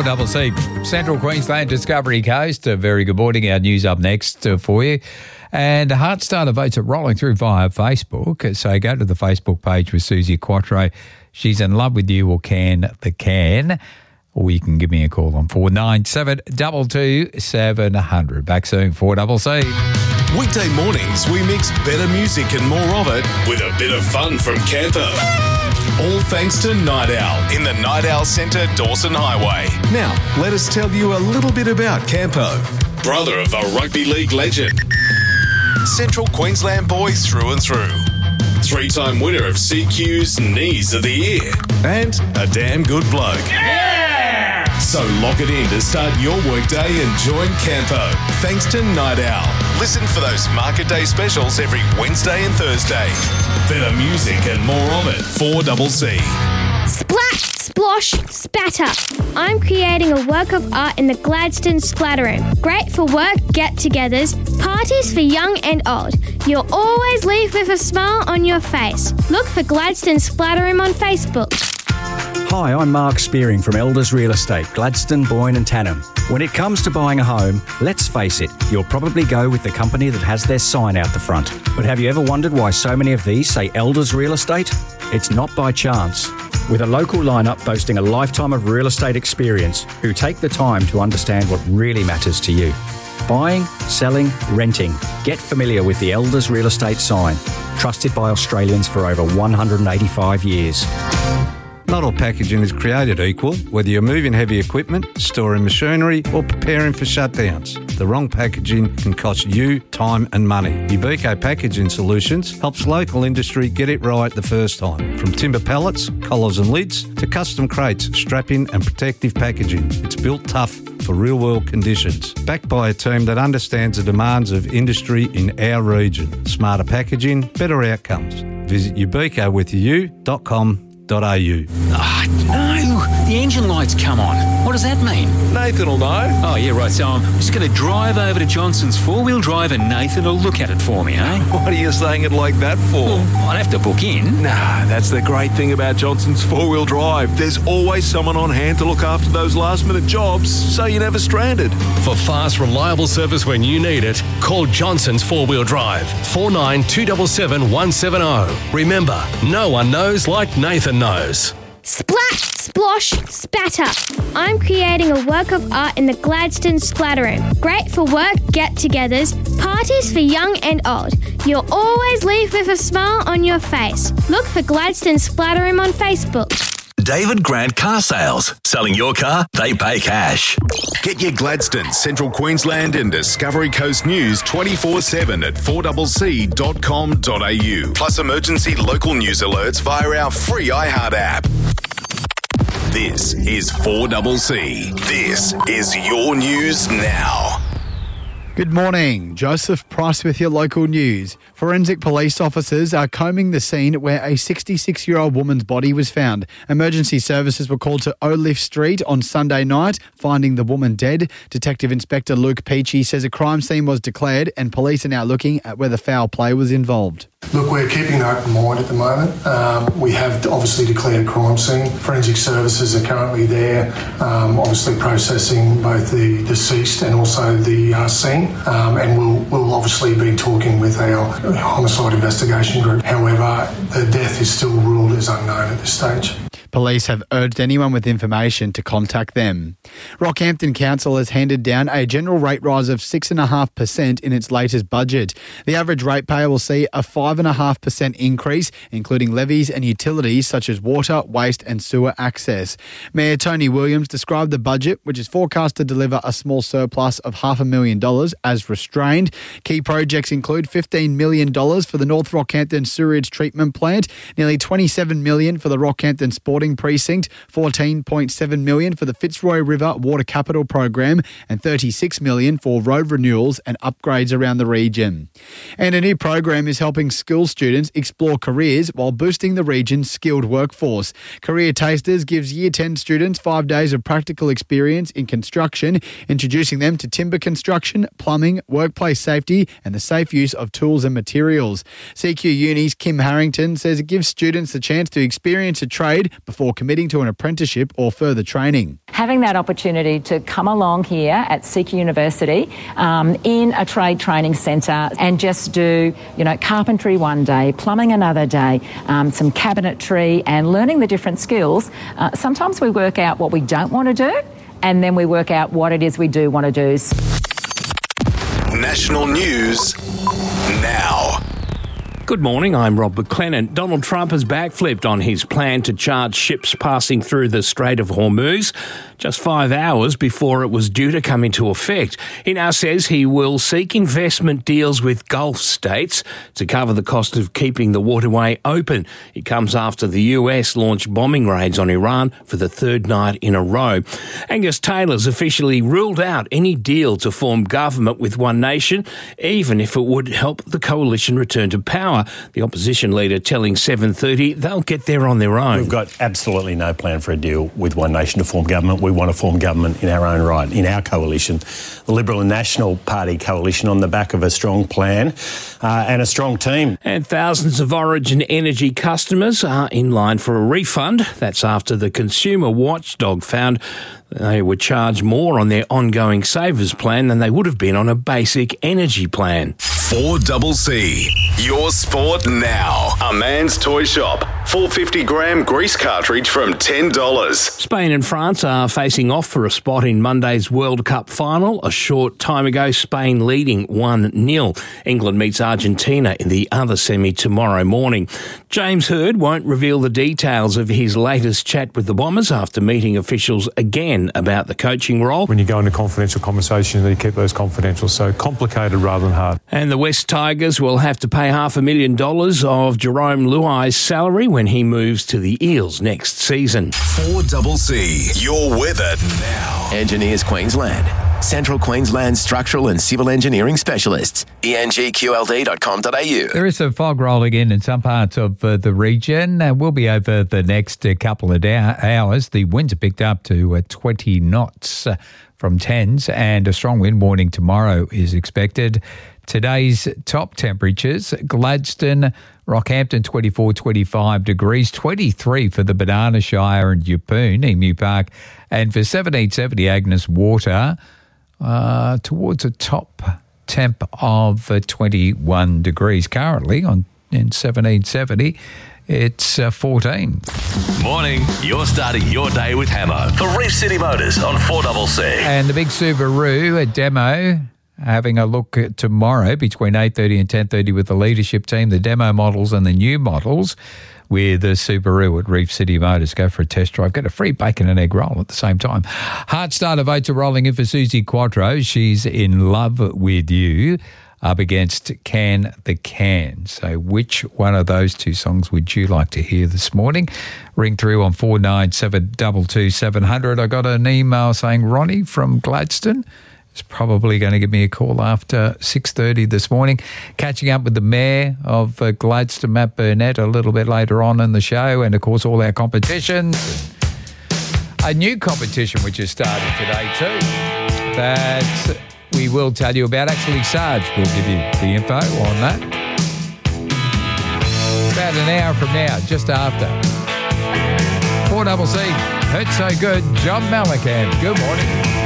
4CC, Central Queensland Discovery Coast. A very good morning. Our news up next for you. And Heartstarter votes are rolling through via Facebook. So go to the Facebook page with Susie Quattro. She's in love with you or can the can. Or you can give me a call on 497 22 700. Back soon, 4CC. Weekday mornings, we mix better music and more of it with a bit of fun from Campo. All thanks to Night Owl in the Night Owl Centre, Dawson Highway. Now, let us tell you a little bit about Campo. Brother of a rugby league legend. Central Queensland boy through and through. 3-time winner of CQ's Knees of the Year. And a damn good bloke. Yeah! So lock it in to start your workday and join Campo. Thanks to Night Owl. Listen for those Market Day specials every Wednesday and Thursday. Better music and more of it. 4CC. Splat, splosh, spatter. I'm creating a work of art in the Gladstone Splatter Room. Great for work, get-togethers, parties for young and old. You'll always leave with a smile on your face. Look for Gladstone Splatter Room on Facebook. Hi, I'm Mark Spearing from Elders Real Estate, Gladstone, Boyne and Tannum. When it comes to buying a home, let's face it, you'll probably go with the company that has their sign out the front. But have you ever wondered why so many of these say Elders Real Estate? It's not by chance. With a local lineup boasting a lifetime of real estate experience who take the time to understand what really matters to you. Buying, selling, renting. Get familiar with the Elders Real Estate sign. Trusted by Australians for over 185 years. Not all packaging is created equal, whether you're moving heavy equipment, storing machinery or preparing for shutdowns. The wrong packaging can cost you time and money. Ubico Packaging Solutions helps local industry get it right the first time. From timber pallets, collars and lids to custom crates, strapping and protective packaging. It's built tough for real-world conditions. Backed by a team that understands the demands of industry in our region. Smarter packaging, better outcomes. Visit ubicowithyou.com.au. No, the engine light's come on. What does that mean? Nathan will know. Oh, yeah, right, so I'm just going to drive over to Johnson's four-wheel drive and Nathan will look at it for me, eh? What are you saying it like that for? Well, I'd have to book in. Nah, that's the great thing about Johnson's four-wheel drive. There's always someone on hand to look after those last-minute jobs, so you're never stranded. For fast, reliable service when you need it, call Johnson's four-wheel drive, 49 170. Remember, no one knows like Nathan knows. Splat, splosh, spatter. I'm creating a work of art in the Gladstone Splatter Room. Great for work, get-togethers, parties for young and old. You'll always leave with a smile on your face. Look for Gladstone Splatter Room on Facebook. David Grant Car Sales. Selling your car, they pay cash. Get your Gladstone, Central Queensland and Discovery Coast news 24/7 at 4CC.com.au. Plus emergency local news alerts via our free iHeart app. This is 4CC. This is your news now. Good morning. Joseph Price with your local news. Forensic police officers are combing the scene where a 66-year-old woman's body was found. Emergency services were called to Olive Street on Sunday night, finding the woman dead. Detective Inspector Luke Peachy says a crime scene was declared and police are now looking at whether foul play was involved. Look, we're keeping an open mind at the moment. We have obviously declared a crime scene. Forensic services are currently there, obviously processing both the deceased and also the scene. And we'll obviously be talking with our homicide investigation group. However, the death is still ruled as unknown at this stage. Police have urged anyone with information to contact them. Rockhampton Council has handed down a general rate rise of 6.5% in its latest budget. The average ratepayer will see a 5.5% increase, including levies and utilities such as water, waste and sewer access. Mayor Tony Williams described the budget, which is forecast to deliver a small surplus of $500,000, as restrained. Key projects include $15 million for the North Rockhampton Sewerage Treatment Plant, nearly $27 million for the Rockhampton Sporting Precinct, $14.7 million for the Fitzroy River Water Capital Program and $36 million for road renewals and upgrades around the region. And a new program is helping school students explore careers while boosting the region's skilled workforce. Career Tasters gives Year 10 students 5 days of practical experience in construction, introducing them to timber construction, plumbing, workplace safety and the safe use of tools and materials. CQ Uni's Kim Harrington says it gives students the chance to experience a trade before committing to an apprenticeship or further training. Having that opportunity to come along here at Seeker University in a trade training centre and just do, carpentry one day, plumbing another day, some cabinetry and learning the different skills. Sometimes we work out what we don't want to do and then we work out what it is we do want to do. National news now. Good morning, I'm Rob McLennan. Donald Trump has backflipped on his plan to charge ships passing through the Strait of Hormuz just 5 hours before it was due to come into effect. He now says he will seek investment deals with Gulf states to cover the cost of keeping the waterway open. It comes after the US launched bombing raids on Iran for the third night in a row. Angus Taylor's officially ruled out any deal to form government with One Nation, even if it would help the coalition return to power. The opposition leader telling 7:30 they'll get there on their own. We've got absolutely no plan for a deal with One Nation to form government. We want to form government in our own right, in our coalition, the Liberal and National Party coalition, on the back of a strong plan and a strong team. And thousands of Origin Energy customers are in line for a refund. That's after the consumer watchdog found they were charged more on their ongoing savers plan than they would have been on a basic energy plan. 4CC, your sport now. A man's toy shop. 450-gram grease cartridge from $10. Spain and France are facing off for a spot in Monday's World Cup final. A short time ago, Spain leading 1-0. England meets Argentina in the other semi tomorrow morning. James Hird won't reveal the details of his latest chat with the Bombers after meeting officials again about the coaching role. When you go into confidential conversations, you keep those confidential, so complicated rather than hard. And the West Tigers will have to pay $500,000 of Jerome Luai's salary when he moves to the Eels next season. 4CC, your weather now. Engineers Queensland. Central Queensland structural and civil engineering specialists. engqld.com.au. There is some fog rolling in some parts of the region. Will be over the next couple of hours. The winds are picked up to 20 knots from 10s, and a strong wind warning tomorrow is expected. Today's top temperatures: Gladstone, Rockhampton 24, 25 degrees, 23 for the Banana Shire and Yeppoon, Emu Park, and for 1770 Agnes Water, towards a top temp of 21 degrees. Currently in 1770, it's 14. Morning, you're starting your day with Hamo for Reef City Motors on 4CC. And the big Subaru demo, having a look at tomorrow between 8:30 and 10:30 with the leadership team, the demo models and the new models with the Subaru at Reef City Motors. Go for a test drive. Get a free bacon and egg roll at the same time. Heart starter votes are rolling in for Susie Quattro. She's in love with you, up against Can the Can. So which one of those two songs would you like to hear this morning? Ring through on 49722700. 700. I got an email saying Ronnie from Gladstone is probably going to give me a call after 6:30 this morning. Catching up with the Mayor of Gladstone, Matt Burnett, a little bit later on in the show, and of course all our competitions. A new competition which has started today too, that we will tell you about. Actually, Sarge will give you the info on that. About an hour from now, just after. 4CC, Hurt So Good, John Mellencamp. Good morning.